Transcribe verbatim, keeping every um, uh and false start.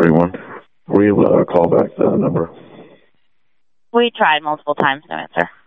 three one. Were you able to uh, call back the number? We tried multiple times, no answer.